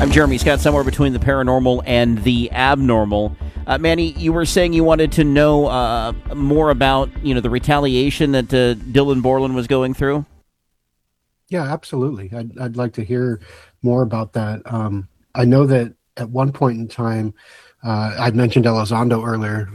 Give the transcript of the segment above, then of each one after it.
I'm Jeremy Scott, somewhere between the paranormal and the abnormal. Manny, you were saying you wanted to know more about, the retaliation that Dylan Borland was going through? Yeah, absolutely. I'd like to hear more about that. I know that at one point in time, I'd mentioned Elizondo earlier,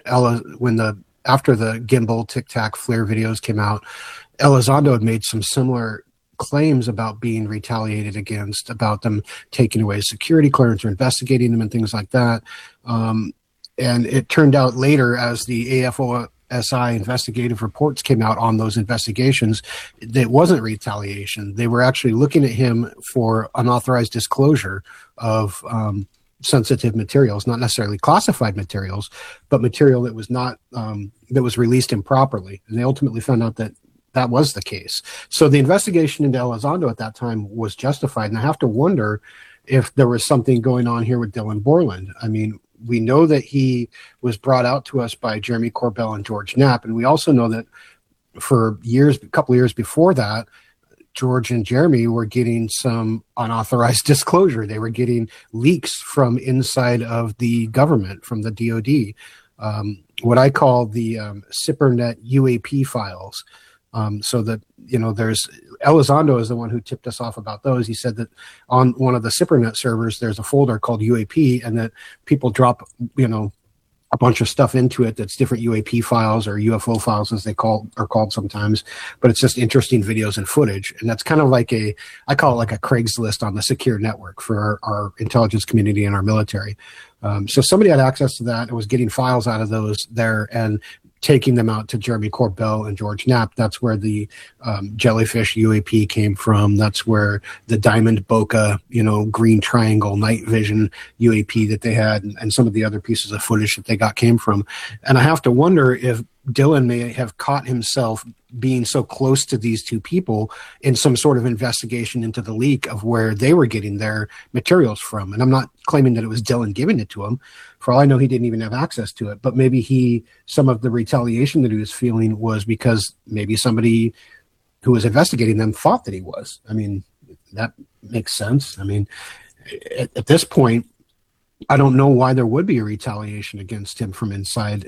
after the Gimbal Tic Tac Flare videos came out, Elizondo had made some similar claims about being retaliated against, about them taking away security clearance or investigating them and things like that. And it turned out later, as the AFOSI investigative reports came out on those investigations, that it wasn't retaliation. They were actually looking at him for unauthorized disclosure of sensitive materials, not necessarily classified materials, but material that was not that was released improperly. And they ultimately found out that that was the case. So the investigation into Elizondo at that time was justified. And I have to wonder if there was something going on here with Dylan Borland. I mean, we know that he was brought out to us by Jeremy Corbell and George Knapp. And we also know that for a couple of years before that, George and Jeremy were getting some unauthorized disclosure. They were getting leaks from inside of the government, from the DOD, what I call the SIPRNet UAP files. So that, there's Elizondo is the one who tipped us off about those. He said that on one of the SIPRNet servers, there's a folder called UAP, and that people drop, a bunch of stuff into it that's different UAP files or UFO files, as they are called sometimes, but it's just interesting videos and footage. And that's kind of like I call it like a Craigslist on the secure network for our intelligence community and our military. So somebody had access to that and was getting files out of those there and taking them out to Jeremy Corbell and George Knapp. That's where the jellyfish UAP came from. That's where the diamond bokeh, green triangle night vision UAP that they had, and some of the other pieces of footage that they got came from. And I have to wonder if Dylan may have caught himself being so close to these two people in some sort of investigation into the leak of where they were getting their materials from. And I'm not claiming that it was Dylan giving it to him. For all I know, he didn't even have access to it. But maybe some of the retaliation that he was feeling was because maybe somebody who was investigating them thought that he was. I mean, that makes sense. I mean, at this point, I don't know why there would be a retaliation against him from inside.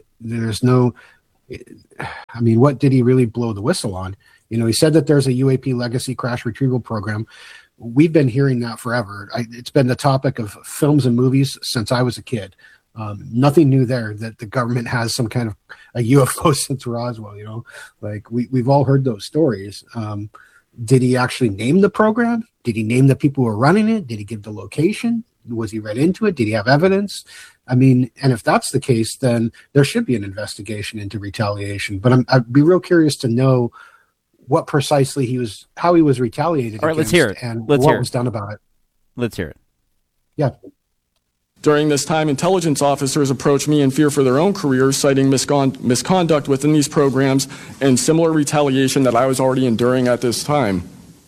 What did he really blow the whistle on? He said that there's a UAP legacy crash retrieval program. We've been hearing that forever. It's been the topic of films and movies since I was a kid. Nothing new there, that the government has some kind of a UFO since Roswell, we've all heard those stories. Did he actually name the program? Did he name the people who were running it? Did he give the location? Was he read into it? Did he have evidence? I mean, and if that's the case, then there should be an investigation into retaliation. But I'd be real curious to know what precisely how he was retaliated against. All right, let's hear it. And what was done about it. Let's hear it. Yeah. During this time, intelligence officers approached me in fear for their own careers, citing misconduct within these programs and similar retaliation that I was already enduring at this time.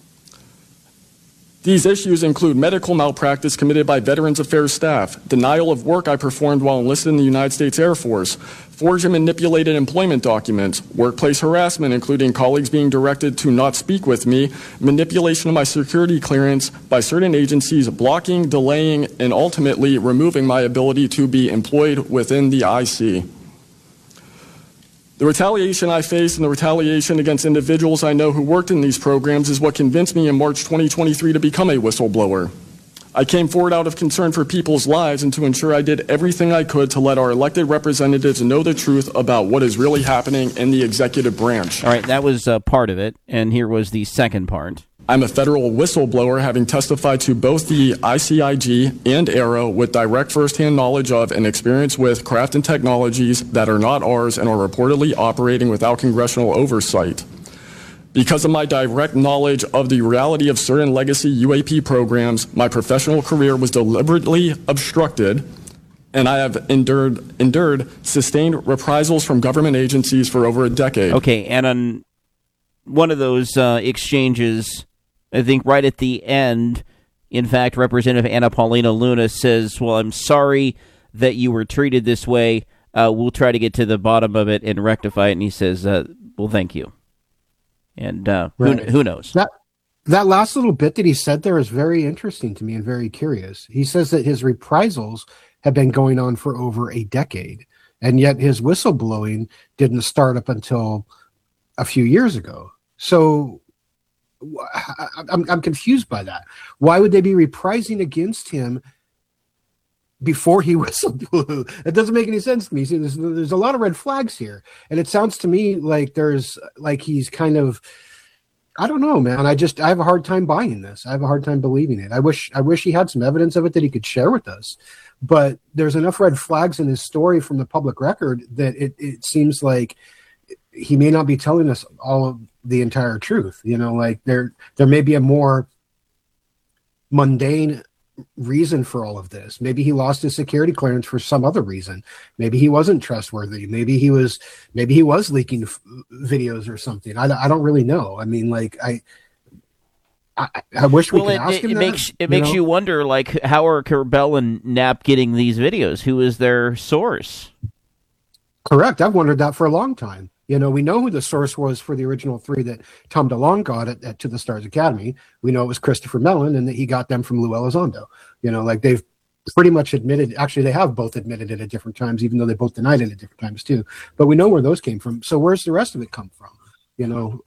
These issues include medical malpractice committed by Veterans Affairs staff, denial of work I performed while enlisted in the United States Air Force, forged and manipulated employment documents, workplace harassment, including colleagues being directed to not speak with me, manipulation of my security clearance by certain agencies, blocking, delaying, and ultimately removing my ability to be employed within the IC. The retaliation I faced and the retaliation against individuals I know who worked in these programs is what convinced me in March 2023 to become a whistleblower. I came forward out of concern for people's lives and to ensure I did everything I could to let our elected representatives know the truth about what is really happening in the executive branch. All right, that was part of it, and here was the second part. I'm a federal whistleblower, having testified to both the ICIG and AARO with direct firsthand knowledge of and experience with craft and technologies that are not ours and are reportedly operating without congressional oversight. Because of my direct knowledge of the reality of certain legacy UAP programs, my professional career was deliberately obstructed, and I have endured sustained reprisals from government agencies for over a decade. Okay, and on one of those exchanges, I think right at the end, in fact, Representative Anna Paulina Luna says, well, I'm sorry that you were treated this way. We'll try to get to the bottom of it and rectify it. And he says, well, thank you. And right. who knows? That last little bit that he said there is very interesting to me and very curious. He says that his reprisals have been going on for over a decade, and yet his whistleblowing didn't start up until a few years ago. So I'm confused by that. Why would they be reprising against him before he whistleblew? It doesn't make any sense to me. See, there's a lot of red flags here, and it sounds to me like he's kind of, I don't know, man. I have a hard time buying this. I have a hard time believing it. I wish he had some evidence of it that he could share with us, but there's enough red flags in his story from the public record that it seems like he may not be telling us all of the entire truth. Like there may be a more mundane reason for all of this. Maybe he lost his security clearance for some other reason. Maybe he wasn't trustworthy. Maybe he was leaking videos or something. I don't really know. I mean, like I wish we could ask him that. It makes you wonder, like, how are Corbell and Knapp getting these videos? Who is their source? Correct. I've wondered that for a long time. We know who the source was for the original 3 that Tom DeLonge got at To the Stars Academy. We know it was Christopher Mellon, and that he got them from Lou Elizondo. Like they've pretty much admitted, actually they have both admitted it at different times, even though they both denied it at different times too. But we know where those came from. So where's the rest of it come from?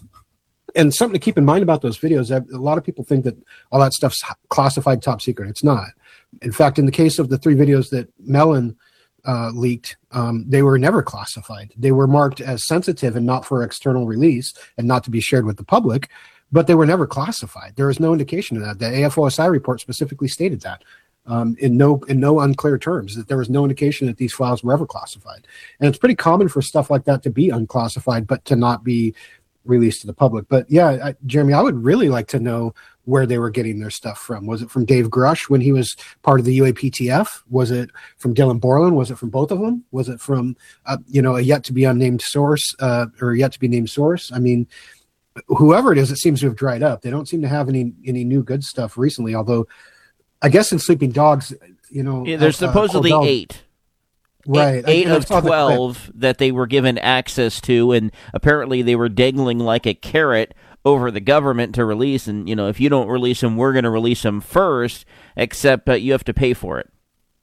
And something to keep in mind about those videos, a lot of people think that all that stuff's classified top secret. It's not. In fact, in the case of the 3 videos that Mellon leaked, they were never classified. They were marked as sensitive and not for external release and not to be shared with the public, but they were never classified. There is no indication of that. The AFOSI report specifically stated that in no unclear terms, that there was no indication that these files were ever classified. And it's pretty common for stuff like that to be unclassified, but to not be released to the public. But yeah, Jeremy, I would really like to know where they were getting their stuff from. Was it from Dave Grush when he was part of the UAPTF? Was it from Dylan Borland? Was it from both of them? Was it from a yet to be unnamed source or yet to be named source? I mean, whoever it is, it seems to have dried up. They don't seem to have any new good stuff recently. Although, I guess in Sleeping Dogs, there's supposedly 8. Right, 8 of 12 that they were given access to, and apparently they were dangling like a carrot over the government to release. And if you don't release them, we're going to release them first, except you have to pay for it.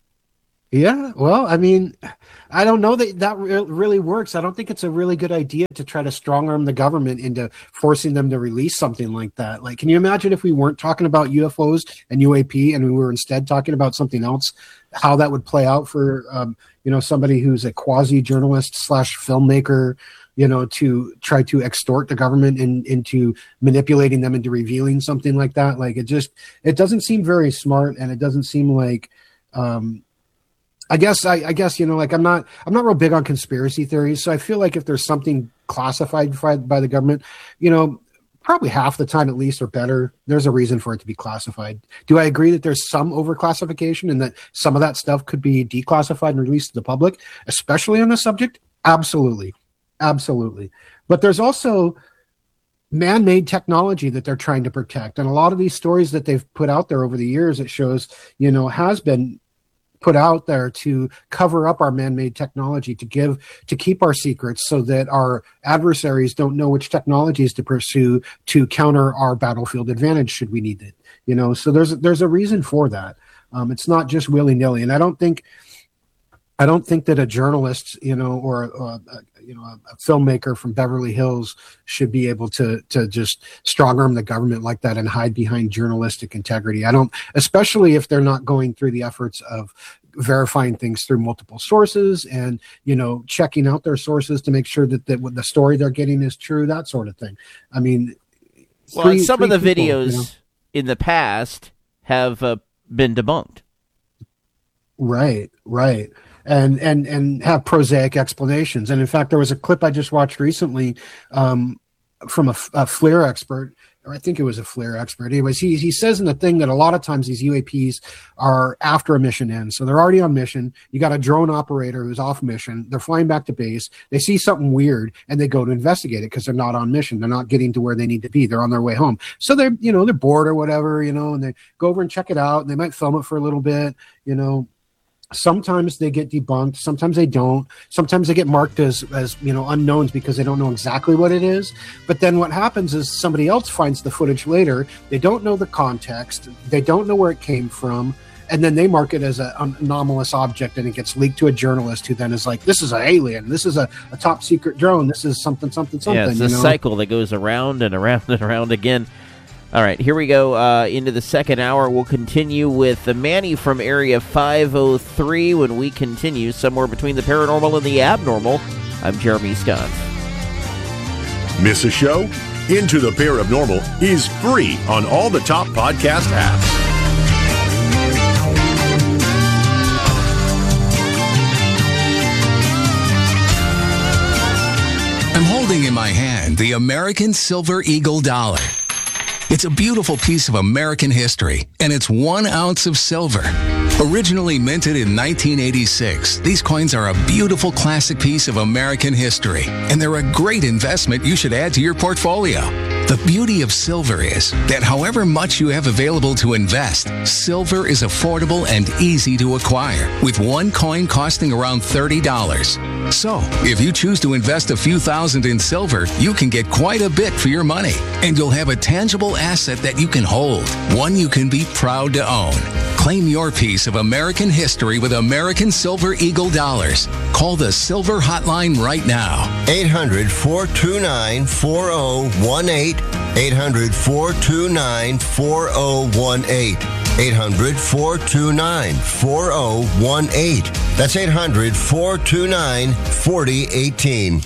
Yeah, well, I mean, I don't know that really works. I don't think it's a really good idea to try to strong arm the government into forcing them to release something like that. Like, can you imagine if we weren't talking about UFOs and UAP and we were instead talking about something else, how that would play out for, somebody who's a quasi-journalist / filmmaker, to try to extort the government into manipulating them into revealing something like that. Like, it doesn't seem very smart, and it doesn't seem like, I guess, like I'm not real big on conspiracy theories. So I feel like if there's something classified by the government, probably half the time at least or better, there's a reason for it to be classified. Do I agree that there's some overclassification and that some of that stuff could be declassified and released to the public, especially on this subject? Absolutely. Absolutely. But there's also man-made technology that they're trying to protect. And a lot of these stories that they've put out there over the years, it shows, has been put out there to cover up our man-made technology, to keep our secrets so that our adversaries don't know which technologies to pursue to counter our battlefield advantage should we need it. So there's a reason for that. It's not just willy-nilly. And I don't think that a journalist, or a filmmaker from Beverly Hills should be able to just strong arm the government like that and hide behind journalistic integrity. Especially if they're not going through the efforts of verifying things through multiple sources and, checking out their sources to make sure that the story they're getting is true, that sort of thing. I mean, some of the videos in the past have been debunked. Right. And have prosaic explanations. And in fact, there was a clip I just watched recently from a FLIR expert, or I think it was a FLIR expert. Anyways, he says in the thing that a lot of times these UAPs are after a mission ends. So they're already on mission. You got a drone operator who's off mission. They're flying back to base. They see something weird and they go to investigate it because they're not on mission. They're not getting to where they need to be. They're on their way home. So they're bored or whatever, and they go over and check it out, and they might film it for a little bit, Sometimes they get debunked, sometimes they don't. Sometimes they get marked as unknowns because they don't know exactly what it is. But then what happens is somebody else finds the footage later. They don't know the context. They don't know where it came from. And then they mark it as an anomalous object, and it gets leaked to a journalist who then is like, this is an alien. This is a top secret drone. This is something. Yeah, it's a cycle that goes around and around and around again. All right, here we go into the second hour. We'll continue with the Manny from Area 503 when we continue somewhere between the paranormal and the abnormal. I'm Jeremy Scott. Miss a show? Into the Paranormal is free on all the top podcast apps. I'm holding in my hand the American Silver Eagle dollar. It's a beautiful piece of American history, and it's 1 ounce of silver. Originally minted in 1986, these coins are a beautiful classic piece of American history, and they're a great investment you should add to your portfolio. The beauty of silver is that however much you have available to invest, silver is affordable and easy to acquire, with one coin costing around $30. So, if you choose to invest a few thousand in silver, you can get quite a bit for your money, and you'll have a tangible asset that you can hold, one you can be proud to own. Claim your piece of American history with American Silver Eagle dollars. Call the Silver Hotline right now. 800-429-4018. 800-429-4018. 800-429-4018. That's 800-429-4018.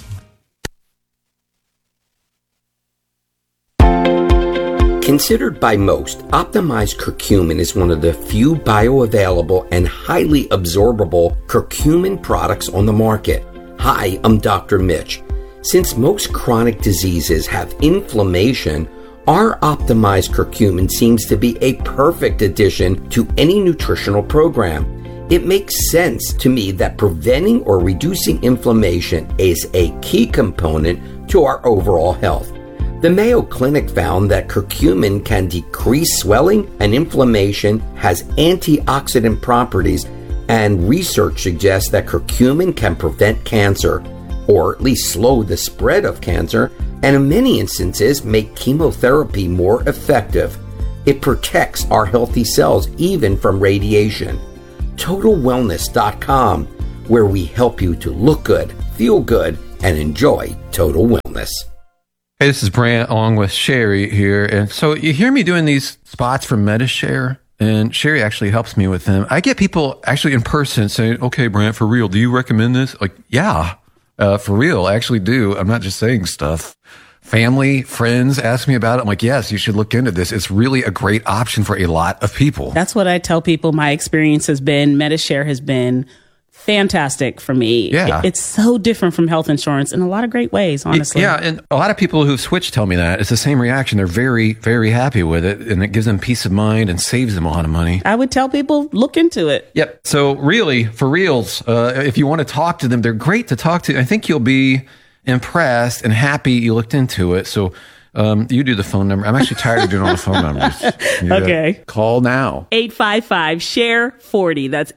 Considered by most, optimized curcumin is one of the few bioavailable and highly absorbable curcumin products on the market. Hi, I'm Dr. Mitch. Since most chronic diseases have inflammation, our optimized curcumin seems to be a perfect addition to any nutritional program. It makes sense to me that preventing or reducing inflammation is a key component to our overall health. The Mayo Clinic found that curcumin can decrease swelling and inflammation, has antioxidant properties, and research suggests that curcumin can prevent cancer, or at least slow the spread of cancer, and in many instances make chemotherapy more effective. It protects our healthy cells even from radiation. TotalWellness.com, where we help you to look good, feel good, and enjoy total wellness. Hey, this is Brant along with Sherry here. And so you hear me doing these spots for MediShare, and Sherry actually helps me with them. I get people actually in person saying, okay, Brant, for real, do you recommend this? Like, yeah, for real, I actually do. I'm not just saying stuff. Family, friends ask me about it. I'm like, yes, you should look into this. It's really a great option for a lot of people. That's what I tell people. My experience has been, MediShare has been fantastic for me. Yeah. It's so different from health insurance in a lot of great ways, honestly. Yeah, and a lot of people who've switched tell me that. It's the same reaction. They're very, very happy with it, and it gives them peace of mind and saves them a lot of money. I would tell people, look into it. Yep. So really, for reals, if you want to talk to them, they're great to talk to. I think you'll be impressed and happy you looked into it. So you do the phone number. I'm actually tired of doing all the phone numbers. Okay. Call now. 855-SHARE-40. That's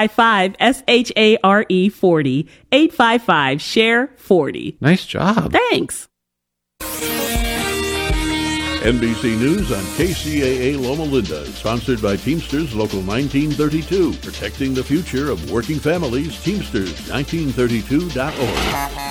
855-SHARE-40. 855-SHARE-40. Nice job. Thanks. NBC News on KCAA Loma Linda, sponsored by Teamsters Local 1932, protecting the future of working families. Teamsters1932.org.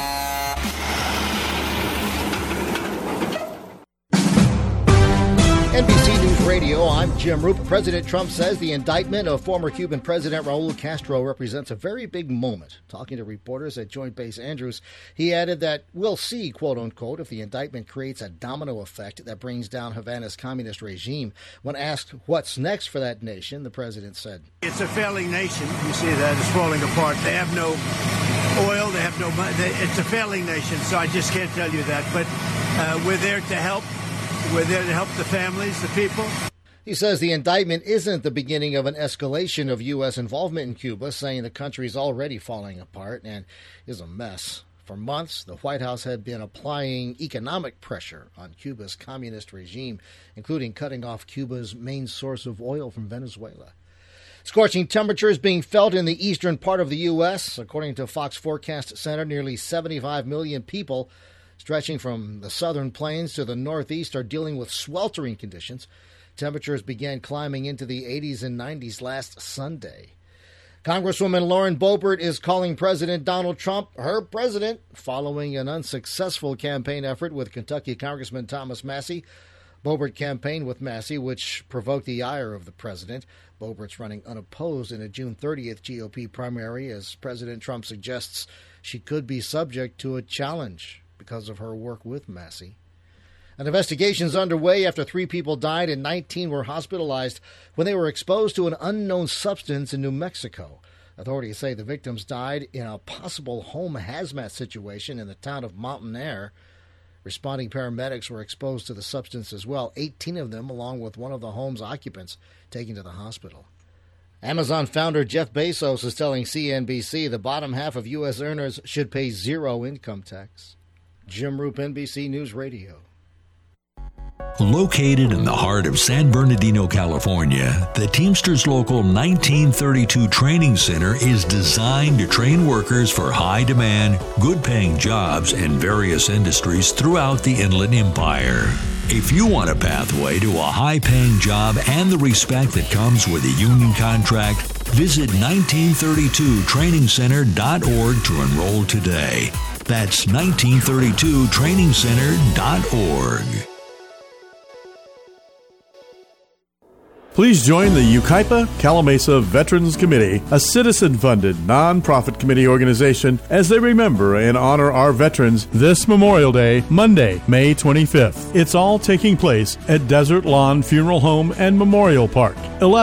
NBC News Radio, I'm Jim Roop. President Trump says the indictment of former Cuban President Raul Castro represents a very big moment. Talking to reporters at Joint Base Andrews, he added that we'll see, quote unquote, if the indictment creates a domino effect that brings down Havana's communist regime. When asked what's next for that nation, the president said, it's a failing nation. You see that it's falling apart. They have no oil. They have no money. It's a failing nation, so I just can't tell you that. But we're there to help. We're there to help the families, the people. He says the indictment isn't the beginning of an escalation of U.S. involvement in Cuba, saying the country is already falling apart and is a mess. For months, the White House had been applying economic pressure on Cuba's communist regime, including cutting off Cuba's main source of oil from Venezuela. Scorching temperatures being felt in the eastern part of the U.S. According to Fox Forecast Center, nearly 75 million people stretching from the southern plains to the northeast are dealing with sweltering conditions. Temperatures began climbing into the 80s and 90s last Sunday. Congresswoman Lauren Boebert is calling President Donald Trump her president following an unsuccessful campaign effort with Kentucky Congressman Thomas Massie. Boebert campaigned with Massie, which provoked the ire of the president. Boebert's running unopposed in a June 30th GOP primary as President Trump suggests she could be subject to a challenge because of her work with Massie. An investigation is underway after 3 people died and 19 were hospitalized when they were exposed to an unknown substance in New Mexico. Authorities say the victims died in a possible home hazmat situation in the town of Mountain Air. Responding paramedics were exposed to the substance as well, 18 of them along with one of the home's occupants taken to the hospital. Amazon founder Jeff Bezos is telling CNBC the bottom half of U.S. earners should pay 0 income tax. Jim Roop, NBC News Radio. Located in the heart of San Bernardino, California, the Teamsters Local 1932 Training Center is designed to train workers for high-demand, good-paying jobs in various industries throughout the Inland Empire. If you want a pathway to a high-paying job and the respect that comes with a union contract, visit 1932trainingcenter.org to enroll today. That's 1932trainingcenter.org. Please join the Yucaipa Calamasa Veterans Committee, a citizen-funded, nonprofit committee organization, as they remember and honor our veterans this Memorial Day, Monday, May 25th. It's all taking place at Desert Lawn Funeral Home and Memorial Park,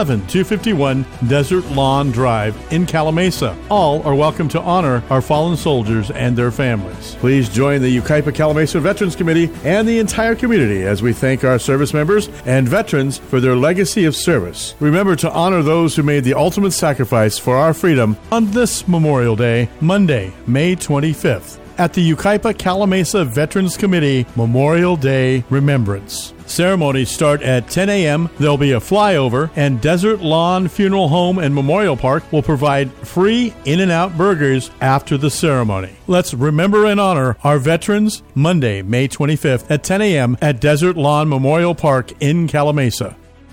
11251 Desert Lawn Drive in Calamasa. All are welcome to honor our fallen soldiers and their families. Please join the Yucaipa Calamasa Veterans Committee and the entire community as we thank our service members and veterans for their legacy of service. Remember to honor those who made the ultimate sacrifice for our freedom on this Memorial Day, Monday, May 25th, at the Yucaipa Calamasa Veterans Committee Memorial Day Remembrance. Ceremonies start at 10 a.m. There'll be a flyover, and Desert Lawn Funeral Home and Memorial Park will provide free In-N-Out burgers after the ceremony. Let's remember and honor our veterans Monday, May 25th at 10 a.m. at Desert Lawn Memorial Park in Calamasa.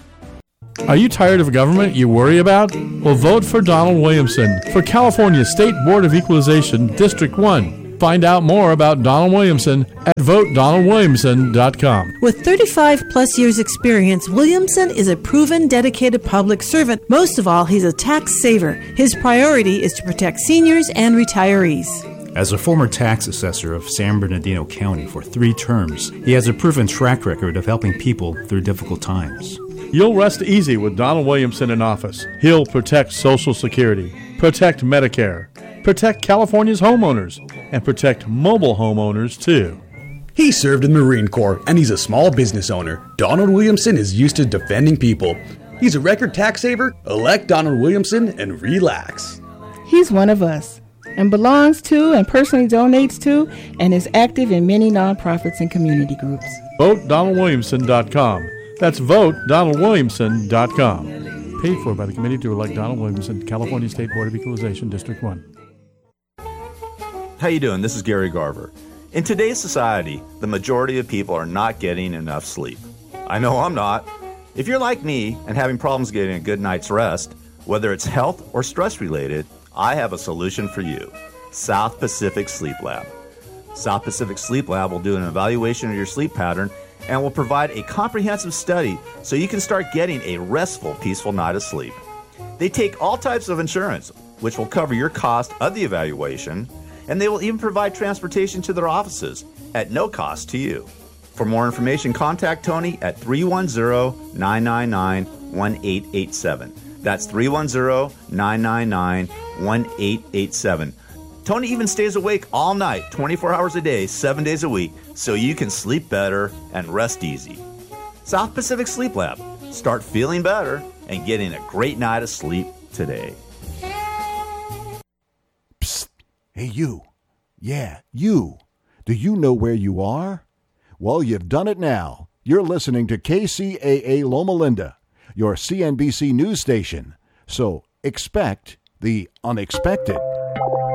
Are you tired of government you worry about? Well, vote for Donald Williamson for California State Board of Equalization, District 1. Find out more about Donald Williamson at VoteDonaldWilliamson.com. With 35 plus years experience, Williamson is a proven, dedicated public servant. Most of all, he's a tax saver. His priority is to protect seniors and retirees. As a former tax assessor of San Bernardino County for 3 terms, he has a proven track record of helping people through difficult times. You'll rest easy with Donald Williamson in office. He'll protect Social Security, protect Medicare, protect California's homeowners, and protect mobile homeowners, too. He served in the Marine Corps, and he's a small business owner. Donald Williamson is used to defending people. He's a record tax saver. Elect Donald Williamson and relax. He's one of us and belongs to and personally donates to and is active in many nonprofits and community groups. VoteDonaldWilliamson.com. That's VoteDonaldWilliamson.com. Paid for by the committee to elect Donald Williamson, California State Board of Equalization, District 1. How you doing? This is Gary Garver. In today's society, the majority of people are not getting enough sleep. I know I'm not. If you're like me and having problems getting a good night's rest, whether it's health or stress related, I have a solution for you. South Pacific Sleep Lab. South Pacific Sleep Lab will do an evaluation of your sleep pattern and will provide a comprehensive study so you can start getting a restful, peaceful night of sleep. They take all types of insurance, which will cover your cost of the evaluation, and they will even provide transportation to their offices at no cost to you. For more information, contact Tony at 310-999-1887. That's 310-999-1887. Tony even stays awake all night, 24 hours a day, 7 days a week, so you can sleep better and rest easy. South Pacific Sleep Lab. Start feeling better and getting a great night of sleep today. Psst. Hey, you. Yeah, you. Do you know where you are? Well, you've done it now. You're listening to KCAA Loma Linda, your CNBC news station. So expect the unexpected.